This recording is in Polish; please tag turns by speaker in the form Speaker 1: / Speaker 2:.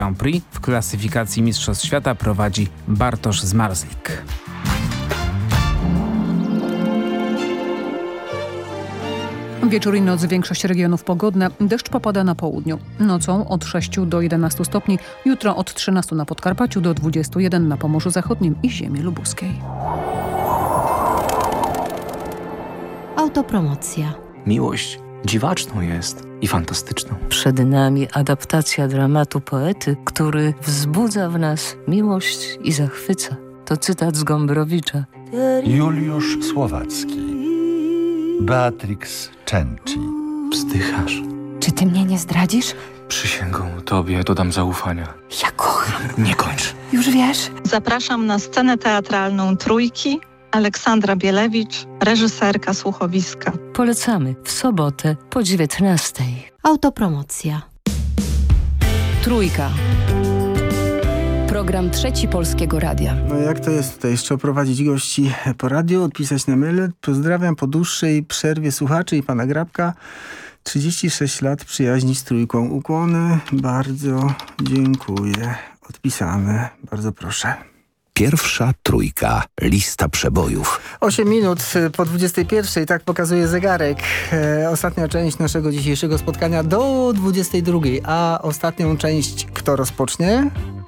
Speaker 1: Grand Prix w klasyfikacji Mistrzostw Świata prowadzi Bartosz Zmarzlik.
Speaker 2: Wieczór i noc, większość regionów pogodna. Deszcz popada na południu. Nocą od 6 do 11 stopni. Jutro od 13 na Podkarpaciu do 21 na Pomorzu Zachodnim i ziemi lubuskiej.
Speaker 3: Autopromocja.
Speaker 4: Miłość dziwaczną jest i fantastyczną.
Speaker 5: Przed nami adaptacja dramatu poety, który wzbudza w nas miłość i zachwyca. To cytat z Gombrowicza.
Speaker 6: Juliusz Słowacki. Beatrix Cenci.
Speaker 4: Wzdychasz.
Speaker 3: Czy ty mnie nie zdradzisz?
Speaker 4: Przysięgą tobie dodam zaufania.
Speaker 3: Ja kocham.
Speaker 4: Nie kończ.
Speaker 3: Już wiesz?
Speaker 7: Zapraszam na scenę teatralną Trójki. Aleksandra Bielewicz, reżyserka słuchowiska.
Speaker 5: Polecamy w sobotę po 19:00.
Speaker 3: Autopromocja.
Speaker 8: Trójka. Program Trzeci Polskiego Radia.
Speaker 9: No jak to jest tutaj jeszcze oprowadzić gości po radiu, odpisać na maile. Pozdrawiam po dłuższej przerwie słuchaczy i pana Grabka. 36 lat przyjaźni z Trójką. Ukłony. Bardzo dziękuję. Odpisane. Bardzo proszę.
Speaker 10: Pierwsza trójka. Lista przebojów.
Speaker 9: 8 minut po 21. Tak pokazuje zegarek. Ostatnia część naszego dzisiejszego spotkania do 22. A ostatnią część kto rozpocznie?